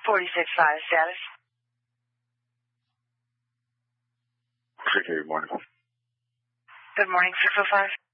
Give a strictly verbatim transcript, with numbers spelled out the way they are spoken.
forty-six five status. Okay, good morning. Good morning, six oh five.